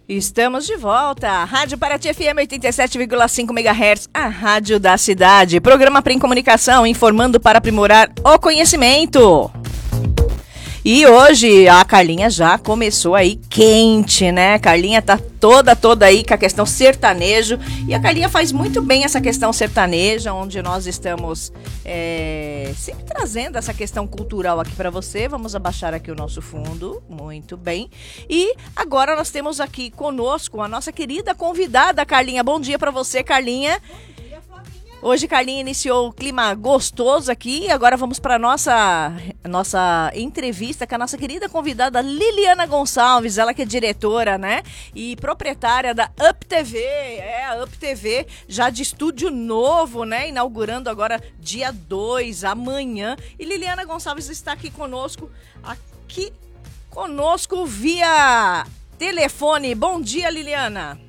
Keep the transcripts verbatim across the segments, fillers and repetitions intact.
Estamos de volta. Rádio Paraty F M oitenta e sete vírgula cinco megahertz, a rádio da cidade. Programa Prem Comunicação, informando para aprimorar o conhecimento. E hoje a Carlinha já começou aí quente, né? Carlinha tá toda, toda aí com a questão sertanejo. E a Carlinha faz muito bem essa questão sertaneja, onde nós estamos é, sempre trazendo essa questão cultural aqui para você. Vamos abaixar aqui o nosso fundo, muito bem. E agora nós temos aqui conosco a nossa querida convidada, Carlinha. Bom dia para você, Carlinha. Hoje, Carlinha iniciou o clima gostoso aqui. Agora vamos para a nossa, nossa entrevista com a nossa querida convidada Liliana Gonçalves. Ela que é diretora, né? E proprietária da Up T V. É, a Up T V já de estúdio novo, né? Inaugurando agora dia dois, amanhã. E Liliana Gonçalves está aqui conosco, aqui conosco via telefone. Bom dia, Liliana.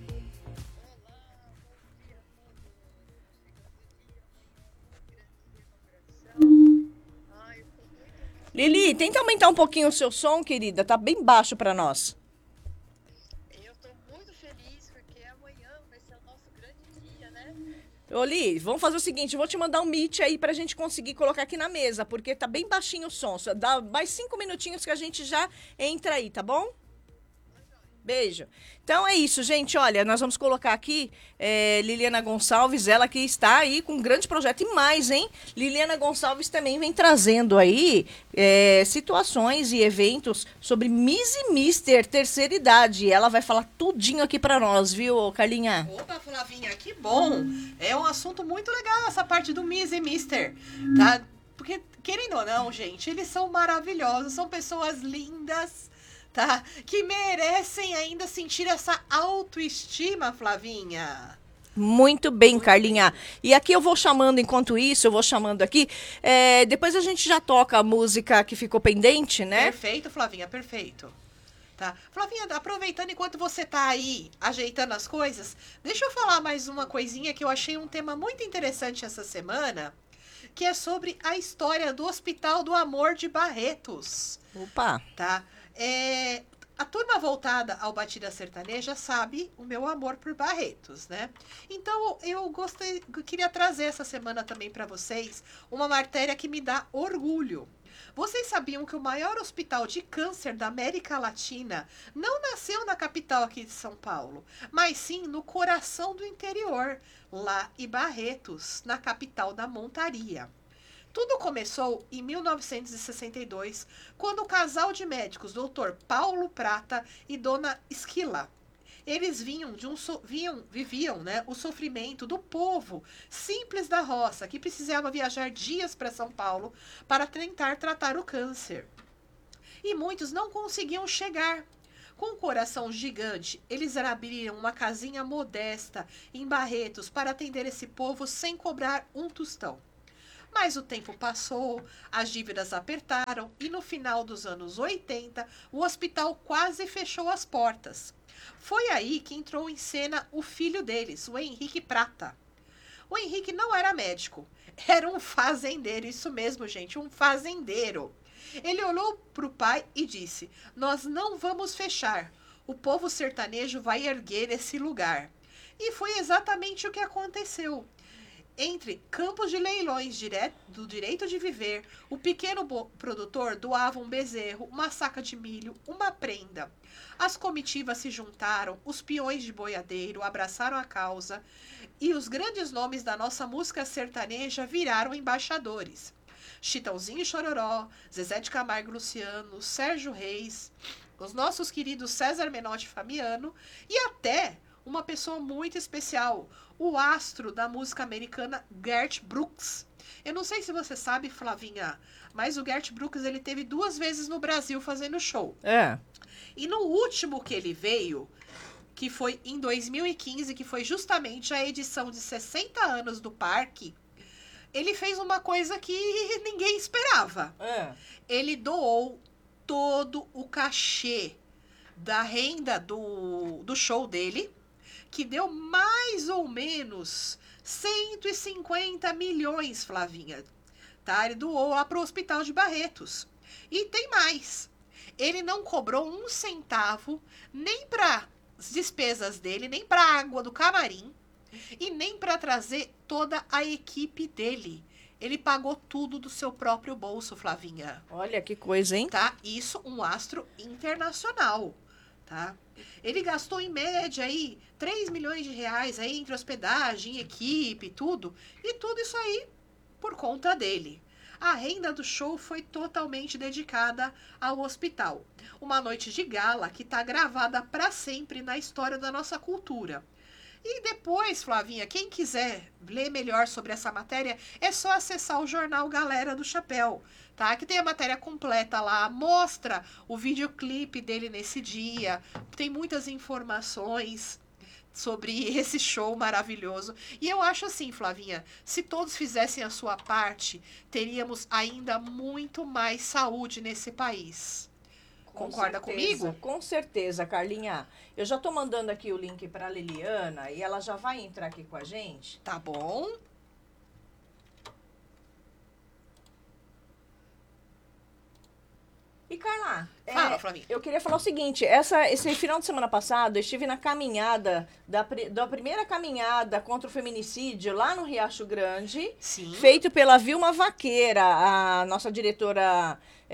Lili, tenta aumentar um pouquinho o seu som, querida. Tá bem baixo para nós. Eu tô muito feliz porque amanhã vai ser o nosso grande dia, né? Ô, Li, vamos fazer o seguinte, eu vou te mandar um meet aí pra gente conseguir colocar aqui na mesa, porque tá bem baixinho o som. Só dá mais cinco minutinhos que a gente já entra aí, tá bom? Beijo. Então é isso, gente. Olha, nós vamos colocar aqui é, Liliana Gonçalves, ela que está aí com um grande projeto. E mais, hein? Liliana Gonçalves também vem trazendo aí é, situações e eventos sobre Miss e Mister Terceira Idade. E ela vai falar tudinho aqui pra nós, viu, Carlinha? Opa, Flavinha, que bom! É um assunto muito legal essa parte do Miss e Mister, tá? Porque, querendo ou não, gente, eles são maravilhosos, são pessoas lindas, tá? Que merecem ainda sentir essa autoestima, Flavinha. Muito bem, Carlinha. E aqui eu vou chamando, enquanto isso, eu vou chamando aqui. É, depois a gente já toca a música que ficou pendente, né? Perfeito, Flavinha, perfeito. Tá. Flavinha, aproveitando enquanto você tá aí ajeitando as coisas, deixa eu falar mais uma coisinha que eu achei um tema muito interessante essa semana, que é sobre a história do Hospital do Amor de Barretos. Opa! Tá? É, a turma voltada ao Batida Sertaneja sabe o meu amor por Barretos, né? Então eu gostei, eu queria trazer essa semana também para vocês uma matéria que me dá orgulho. Vocês sabiam que o maior hospital de câncer da América Latina não nasceu na capital aqui de São Paulo, mas sim no coração do interior, lá em Barretos, na capital da Montaria. Tudo começou em mil novecentos e sessenta e dois, quando o casal de médicos, doutor Paulo Prata e dona Esquila, eles vinham de um so, vinham, viviam, né, o sofrimento do povo simples da roça, que precisava viajar dias para São Paulo para tentar tratar o câncer. E muitos não conseguiam chegar. Com um coração gigante, eles abriram uma casinha modesta em Barretos para atender esse povo sem cobrar um tostão. Mas o tempo passou, as dívidas apertaram e no final dos anos oitenta, o hospital quase fechou as portas. Foi aí que entrou em cena o filho deles, o Henrique Prata. O Henrique não era médico, era um fazendeiro, isso mesmo, gente, um fazendeiro. Ele olhou para o pai e disse: "Nós não vamos fechar, o povo sertanejo vai erguer esse lugar." E foi exatamente o que aconteceu. Entre campos de leilões direto, do direito de viver, o pequeno produtor doava um bezerro, uma saca de milho, uma prenda. As comitivas se juntaram, os peões de boiadeiro abraçaram a causa e os grandes nomes da nossa música sertaneja viraram embaixadores. Chitãozinho e Chororó, Zezé de Camargo e Luciano, Sérgio Reis, os nossos queridos César Menotti e Fabiano e até uma pessoa muito especial, o astro da música americana Garth Brooks. Eu não sei se você sabe, Flavinha, mas o Garth Brooks ele teve duas vezes no Brasil fazendo show. É. E no último que ele veio, que foi em dois mil e quinze, que foi justamente a edição de sessenta anos do parque, ele fez uma coisa que ninguém esperava. É. Ele doou todo o cachê da renda do, do show dele, que deu mais ou menos cento e cinquenta milhões, Flavinha. Tá? Ele doou lá para o Hospital de Barretos. E tem mais. Ele não cobrou um centavo nem para as despesas dele, nem para água do camarim e nem para trazer toda a equipe dele. Ele pagou tudo do seu próprio bolso, Flavinha. Olha que coisa, hein? Tá? Isso um astro internacional, tá? Ele gastou em média aí três milhões de reais aí entre hospedagem, equipe, tudo. E tudo isso aí por conta dele. A renda do show foi totalmente dedicada ao hospital. Uma noite de gala que tá gravada para sempre na história da nossa cultura. E depois, Flavinha, quem quiser ler melhor sobre essa matéria, é só acessar o jornal Galera do Chapéu, tá? Que tem a matéria completa lá, mostra o videoclipe dele nesse dia, tem muitas informações sobre esse show maravilhoso. E eu acho assim, Flavinha, se todos fizessem a sua parte, teríamos ainda muito mais saúde nesse país. Com Concorda certeza, comigo? Com certeza, Carlinha. Eu já tô mandando aqui o link para a Liliana e ela já vai entrar aqui com a gente. Tá bom? E Carla, Fala, é, Flavinha. eu queria falar o seguinte, essa, esse final de semana passado eu estive na caminhada, da, pri- da primeira caminhada contra o feminicídio lá no Riacho Grande, Sim. feito pela Vilma Vaqueira, a nossa diretora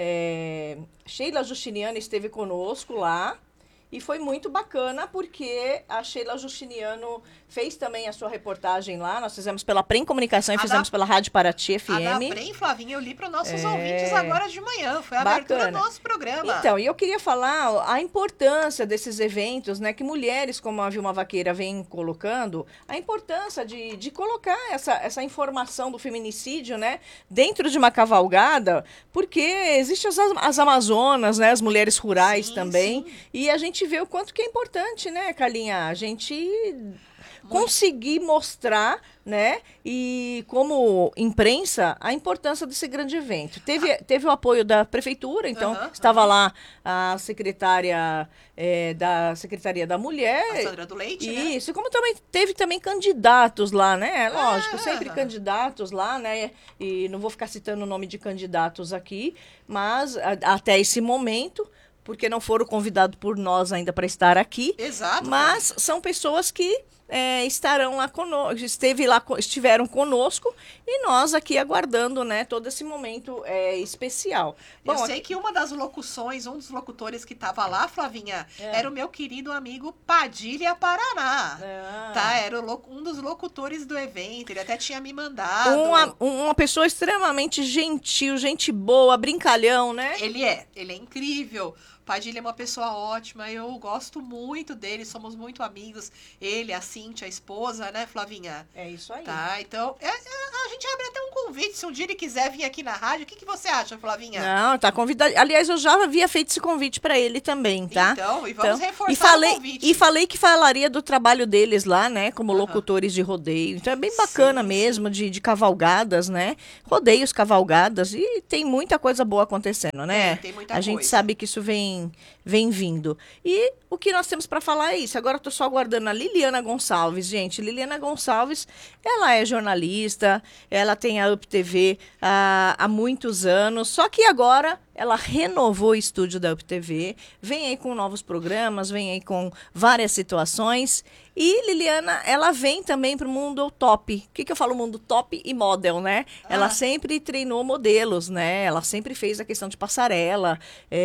é, Sheila Justiniano esteve conosco lá. E foi muito bacana porque a Sheila Justiniano fez também a sua reportagem lá. Nós fizemos pela Prem Comunicação e A fizemos da- pela Rádio Paraty F A da M. Prem, Flavinha, eu li para os nossos É. ouvintes agora de manhã. Foi a abertura Bacana. do nosso programa. Então, e eu queria falar a importância desses eventos, né? Que mulheres como a Vilma Vaqueira vem colocando, a importância de, de colocar essa, essa informação do feminicídio, né? Dentro de uma cavalgada, porque existem as, as Amazonas, né? As mulheres rurais Sim, também. sim. E a gente vê o quanto que é importante, né, Carlinha? A gente conseguir mostrar, né, e como imprensa, a importância desse grande evento. Teve, teve o apoio da prefeitura, então Aham, estava aham. lá a secretária eh, da Secretaria da Mulher. A Sandra do Leite, né? Isso, e como também teve também candidatos lá, né? Lógico, Ah. sempre candidatos lá, né? E não vou ficar citando o nome de candidatos aqui, mas a- até esse momento, porque não foram convidados por nós ainda para estar aqui, Exato. mas são pessoas que é, estarão lá conosco, esteve lá, co- estiveram conosco e nós aqui aguardando, né, todo esse momento é, especial. Eu Bom, sei que uma das locuções, um dos locutores que estava lá, Flavinha, É. era o meu querido amigo Padilha Paraná. Ah. Tá, era o lo- um dos locutores do evento, ele até tinha me mandado. uma, uma pessoa extremamente gentil, gente boa, brincalhão, né? Ele é, ele é incrível. Padilha é uma pessoa ótima, eu gosto muito dele, somos muito amigos. Ele, a Cíntia, a esposa, né, Flavinha? É isso aí. Tá, então, é- é- a gente abre até um convite, se um dia ele quiser vir aqui na rádio, o que, que você acha, Flavinha? Não, tá convidado. Aliás, eu já havia feito esse convite para ele também, tá? Então, e vamos reforçar e falei, o convite. E falei que falaria do trabalho deles lá, né? Como Aham. locutores de rodeio. Então é bem bacana Sim, mesmo, de, de cavalgadas, né? Rodeios, cavalgadas. E tem muita coisa boa acontecendo, né? Tem, tem muita A gente coisa. sabe que isso vem, vem vindo. E o que nós temos para falar é isso. Agora eu tô só aguardando a Liliana Gonçalves, gente. Liliana Gonçalves, ela é jornalista, ela tem a Up T V há, há muitos anos, só que agora ela renovou o estúdio da Up T V, vem aí com novos programas, vem aí com várias situações. E Liliana, ela vem também para o mundo top. O que, que eu falo mundo top e model, né? Ela Ah. sempre treinou modelos, né? Ela sempre fez a questão de passarela.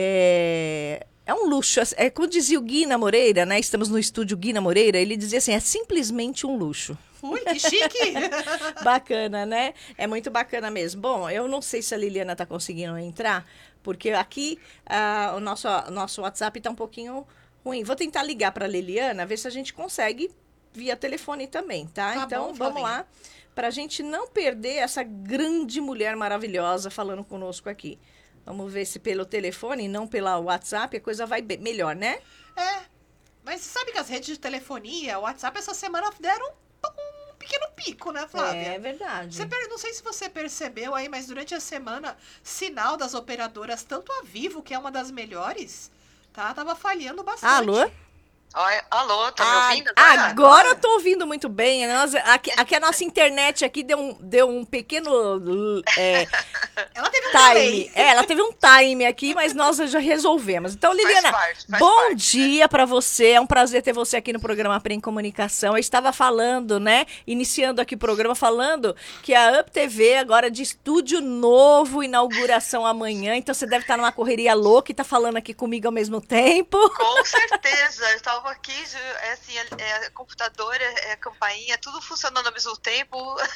É, é um luxo. É como dizia o Guina Moreira, né? Estamos no estúdio Guina Moreira. Ele dizia assim, é simplesmente um luxo. Ui, que chique! Bacana, né? É muito bacana mesmo. Bom, eu não sei se a Liliana está conseguindo entrar, porque aqui ah, o nosso, nosso WhatsApp está um pouquinho ruim. Vou tentar ligar para a Liliana, ver se a gente consegue via telefone também, tá? Tá então, bom, vamos Flavinha. lá, para a gente não perder essa grande mulher maravilhosa falando conosco aqui. Vamos ver se pelo telefone, não pela WhatsApp, a coisa vai bem- melhor, né? É, mas você sabe que as redes de telefonia, o WhatsApp, essa semana deram um pequeno pico, né, Flávia? É verdade. Você per- não sei se você percebeu aí, mas durante a semana, sinal das operadoras, tanto a Vivo, que é uma das melhores, tá? Tava falhando bastante. Alô? Oi, alô, tá me Ah, ouvindo agora? agora eu tô ouvindo muito bem. Nós- aqui, aqui a nossa internet aqui deu um, deu um pequeno é, Ela teve um time. delay. É, ela teve um time aqui, mas nós já resolvemos. Então, Faz Liliana, parte, faz bom parte, né? dia pra você. É um prazer ter você aqui no programa Prem Comunicação. Eu estava falando, né? Iniciando aqui o programa, falando que a Up T V agora de estúdio novo, inauguração amanhã. Então, você deve estar numa correria louca e tá falando aqui comigo ao mesmo tempo. Com certeza, eu estava aqui, é assim, é, é computador, é, é campainha, tudo funcionando ao mesmo tempo.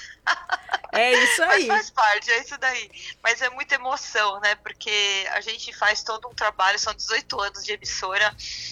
É isso Mas aí. faz parte, é isso daí. Mas é muita emoção, né? Porque a gente faz todo um trabalho, são dezoito anos de emissora,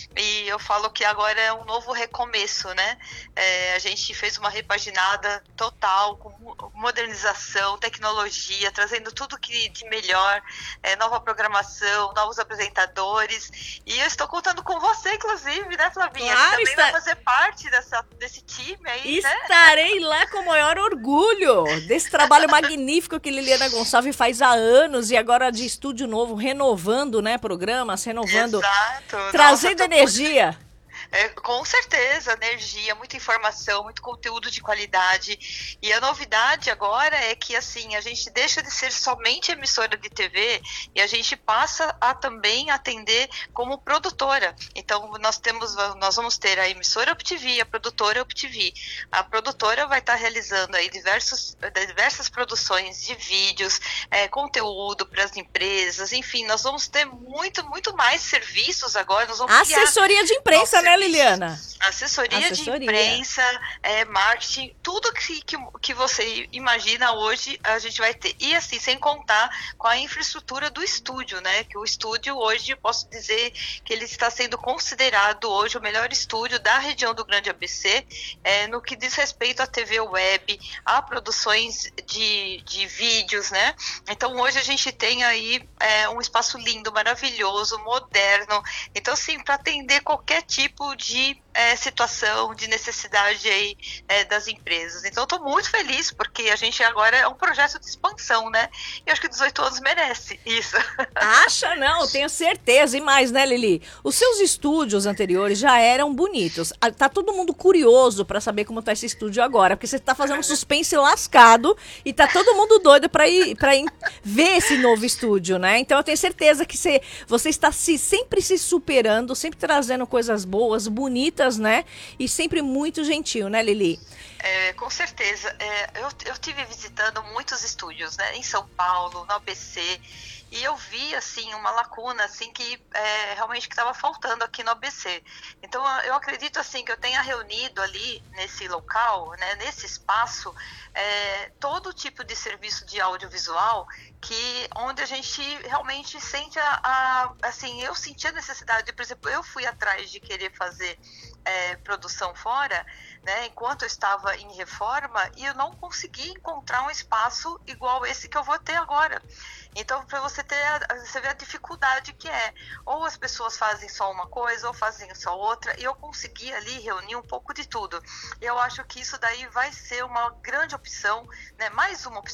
e eu falo que agora é um novo recomeço, né? É, a gente fez uma repaginada total, com modernização, tecnologia, trazendo tudo que de melhor, é, nova programação, novos apresentadores. E eu estou contando com você, inclusive, né, Flavinha? Claro, que também está- vai fazer parte dessa, desse time aí, né? Estarei lá com o maior orgulho desse trabalho magnífico que Liliana Gonçalves faz há anos e agora de estúdio novo, renovando, né, programas, renovando, Exato. trazendo Nossa, tô energia. É, com certeza, energia, muita informação, muito conteúdo de qualidade. E a novidade agora é que assim, a gente deixa de ser somente emissora de T V e a gente passa a também atender como produtora. Então, nós temos, nós vamos ter a emissora Up T V, a produtora Up T V. A produtora vai estar realizando aí diversos, diversas produções de vídeos, é, conteúdo para as empresas, enfim, nós vamos ter muito, muito mais serviços agora. Nós vamos criar Assessoria de imprensa, novos né, serviços. Liliana? Assessoria, Assessoria. de imprensa, é, marketing, tudo que, que, que você imagina hoje a gente vai ter. E assim, sem contar com a infraestrutura do estúdio, né? Que o estúdio hoje, posso dizer que ele está sendo considerado hoje o melhor estúdio da região do Grande A B C, é, no que diz respeito à T V web, a produções de, de vídeos, né? Então hoje a gente tem aí é, um espaço lindo, maravilhoso, moderno. Então, assim, para atender qualquer tipo de é, situação, de necessidade aí é, das empresas. Então, eu estou muito feliz, porque a gente agora é um projeto de expansão, né? E eu acho que dezoito anos merece isso. Acha? Não, tenho certeza. E mais, né, Lili? Os seus estúdios anteriores já eram bonitos. Ah, tá todo mundo curioso pra saber como tá esse estúdio agora, porque você tá fazendo um suspense lascado e tá todo mundo doido pra ir, pra ir ver esse novo estúdio, né? Então eu tenho certeza que você, você está se, sempre se superando, sempre trazendo coisas boas, bonitas, né? E sempre muito gentil, né, Lili? É, com certeza. É, eu, eu tive visitando muitos estúdios, né, em São Paulo, no A B C, e eu vi assim uma lacuna assim que é, realmente que estava faltando aqui no A B C. Então eu acredito assim que eu tenha reunido ali nesse local, né, nesse espaço, é, todo tipo de serviço de audiovisual que onde a gente realmente sente a, a assim eu senti a necessidade, por exemplo, eu fui atrás de querer fazer é, produção fora, né, enquanto eu estava em reforma, e eu não consegui encontrar um espaço igual esse que eu vou ter agora. Então, para você ter, você vê a dificuldade que é. Ou as pessoas fazem só uma coisa, ou fazem só outra, e eu consegui ali reunir um pouco de tudo. Eu acho que isso daí vai ser uma grande opção, né, mais uma opção